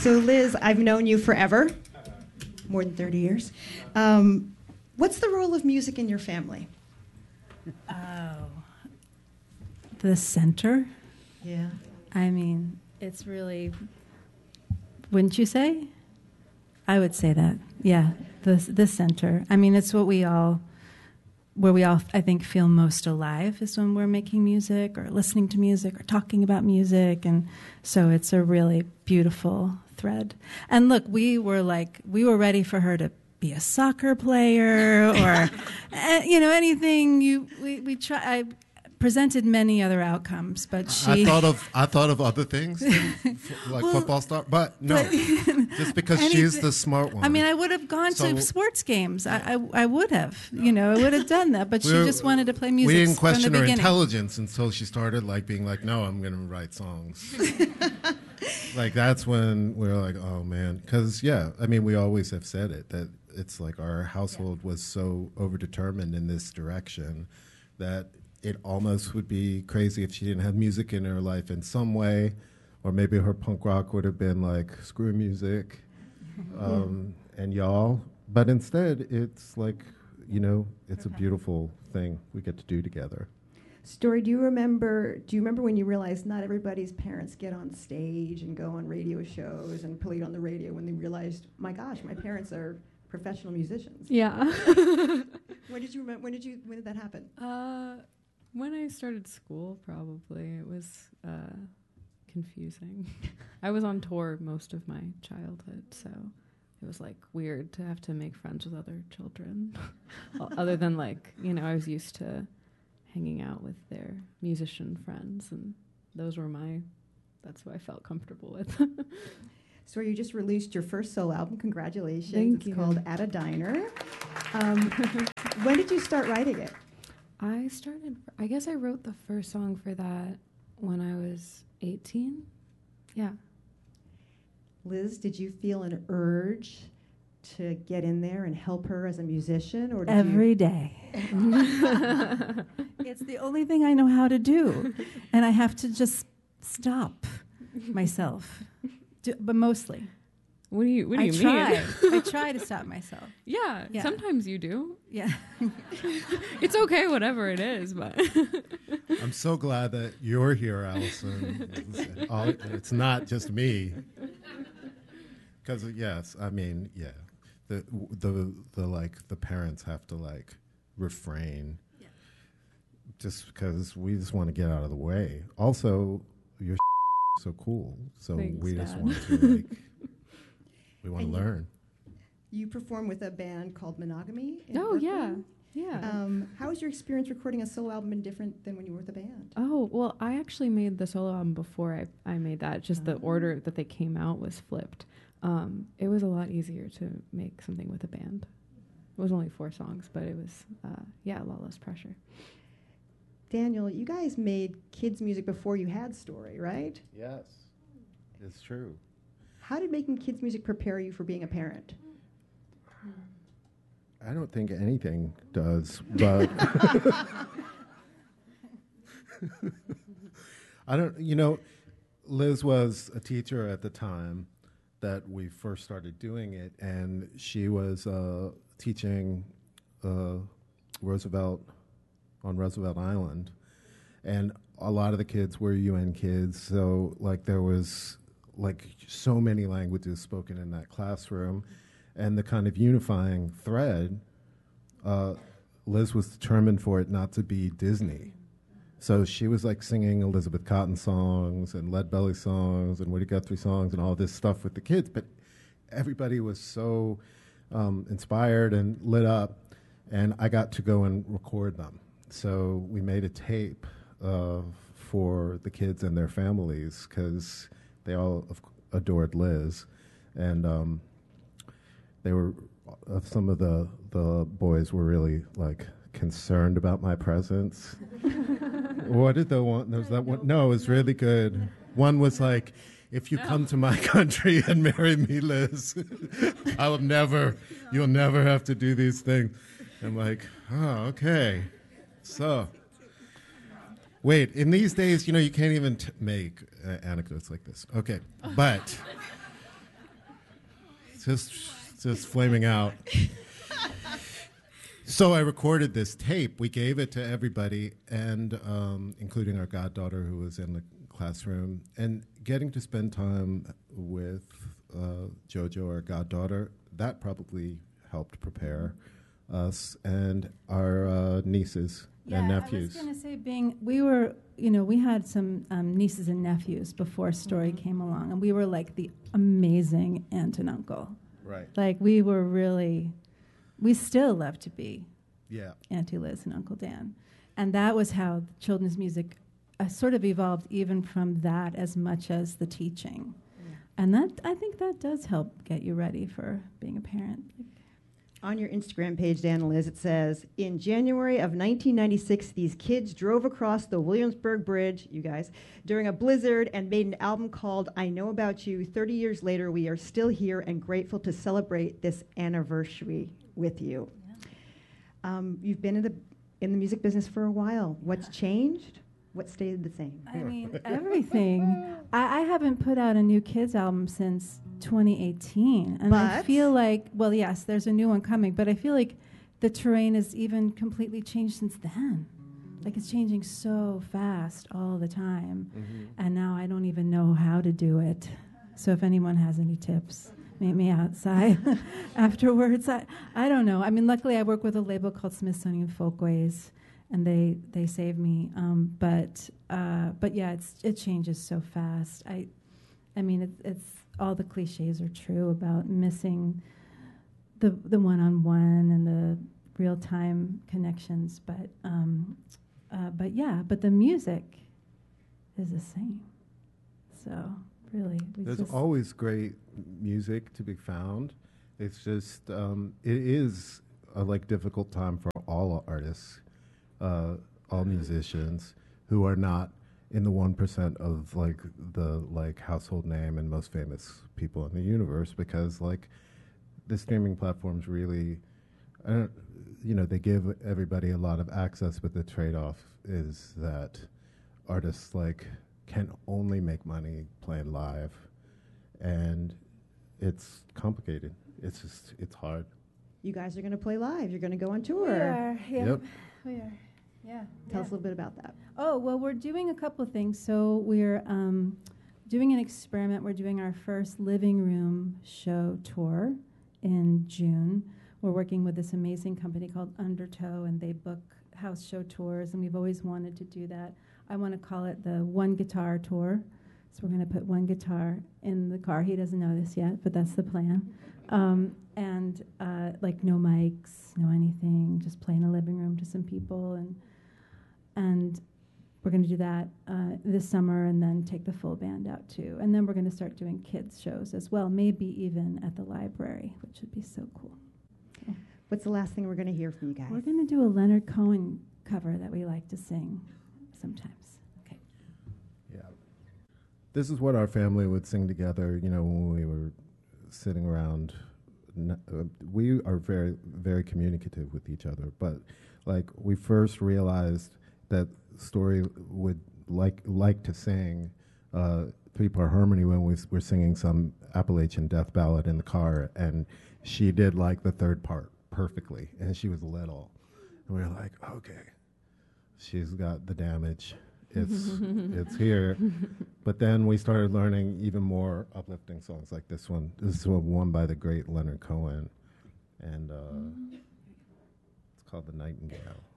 So Liz, I've known you forever, more than 30 years. What's the role of music in your family? Oh, the center. Yeah. I mean, it's really, wouldn't you say? I would say that. Yeah, the center. I mean, it's where we all, I think, feel most alive is when we're making music or listening to music or talking about music. And so it's a really beautiful thread. And look, we were ready for her to be a soccer player or, anything. We try. I presented many other outcomes, but she. I thought of other things, like football star, but no, just because she's the smart one. I mean, I would have gone to sports games. I would have, I would have done that. But she just wanted to play music. We didn't question from the her beginning. intelligence until she started being like, no, I'm going to write songs. That's when we were like, oh man, because we always have said it that it's like our household was so overdetermined in this direction that it almost would be crazy if she didn't have music in her life in some way, or maybe her punk rock would have been like screw music and y'all. But instead, it's it's a beautiful thing we get to do together. Story, do you remember when you realized not everybody's parents get on stage and go on radio shows and play on the radio when they realized, my gosh, my parents are professional musicians? Yeah. When did that happen? When I started school, probably. It was confusing. I was on tour most of my childhood, so it was weird to have to make friends with other children. Other than I was used to hanging out with their musician friends, and that's who I felt comfortable with. So you just released your first solo album. Congratulations. Thank you. It's called At a Diner. When did you start writing it? I guess I wrote the first song for that when I was 18. Yeah. Liz, did you feel an urge to get in there and help her as a musician? Or Every day. It's the only thing I know how to do. And I have to just stop myself. But mostly. What do you mean? I try to stop myself. Yeah, sometimes you do. Yeah. It's okay, whatever it is, but. I'm so glad that you're here, Allison. It's not just me. Because the parents have to refrain, just because we just want to get out of the way. Also, you're so cool, so Thanks, we just Dad. want to we want to learn. You perform with a band called Monogamy in Oh, Brooklyn. yeah. How has your experience recording a solo album been different than when you were with the band? Oh, well, I actually made the solo album before I made that. Just the order that they came out was flipped. It was a lot easier to make something with a band. It was only 4 songs, but it was, a lot less pressure. Daniel, you guys made kids' music before you had Story, right? Yes, it's true. How did making kids' music prepare you for being a parent? I don't think anything does, but Liz was a teacher at the time that we first started doing it, and she was teaching Roosevelt on Roosevelt Island, and a lot of the kids were UN kids, so there was so many languages spoken in that classroom, and the kind of unifying thread, Liz was determined for it not to be Disney. So she was singing Elizabeth Cotton songs and Lead Belly songs and Woody Guthrie songs and all this stuff with the kids, but everybody was so inspired and lit up, and I got to go and record them. So we made a tape for the kids and their families because they all adored Liz, and some of the boys were really concerned about my presence. What did the one? There was that one. No, it was really good. One was if you come to my country and marry me, Liz, you'll never have to do these things. I'm oh, okay. So, wait, in these days, you can't even make anecdotes like this. Okay, but just flaming out. So I recorded this tape. We gave it to everybody, and including our goddaughter who was in the classroom. And getting to spend time with JoJo, our goddaughter, that probably helped prepare us and our nieces and nephews. I was going to say, we had some nieces and nephews before Story came along, and we were like the amazing aunt and uncle. Right. Like we still love to be Auntie Liz and Uncle Dan. And that was how the children's music sort of evolved even from that as much as the teaching. Yeah. And I think that does help get you ready for being a parent. On your Instagram page, Dan and Liz, it says, in January of 1996, these kids drove across the Williamsburg Bridge, you guys, during a blizzard and made an album called I Know About You. 30 years later, we are still here and grateful to celebrate this anniversary with you. Yeah. You've been in the music business for a while. What's changed? What stayed the same? I mean, everything. I haven't put out a new kids album since 2018. And I feel like, well, yes, there's a new one coming, but I feel like the terrain has even completely changed since then. Like it's changing so fast all the time. Mm-hmm. And now I don't even know how to do it. So if anyone has any tips, meet me outside afterwards. I don't know. I mean, luckily I work with a label called Smithsonian Folkways, and they save me. But yeah, it changes so fast. I mean, it's all the cliches are true about missing the one-on-one and the real-time connections. But the music is the same. So really, there's always great music to be found. It's just it is a difficult time for all artists. All musicians who are not in the 1% of the household name and most famous people in the universe, because the streaming platforms really, they give everybody a lot of access, but the trade-off is that artists can only make money playing live, and it's complicated. It's hard. You guys are going to play live. You're going to go on tour. We are. Yeah. Yep. We are. Yeah. Tell us a little bit about that. Oh, well, we're doing a couple of things. So we're doing an experiment. We're doing our first living room show tour in June. We're working with this amazing company called Undertow, and they book house show tours, and we've always wanted to do that. I want to call it the One Guitar Tour. So we're going to put one guitar in the car. He doesn't know this yet, but that's the plan. And no mics, no anything, just play in a living room to some people, and we're going to do that this summer, and then take the full band out too. And then we're going to start doing kids shows as well, maybe even at the library, which would be so cool. So what's the last thing we're going to hear from you guys? We're going to do a Leonard Cohen cover that we like to sing sometimes. Okay. Yeah. This is what our family would sing together, when we were sitting around. We are very, very communicative with each other, but we first realized that Story would like to sing three-part harmony when we were singing some Appalachian death ballad in the car, and she did the third part perfectly, and she was little, and we were like, okay, she's got the damage. It's here. But then we started learning even more uplifting songs like this one. This is one by the great Leonard Cohen, and it's called The Nightingale.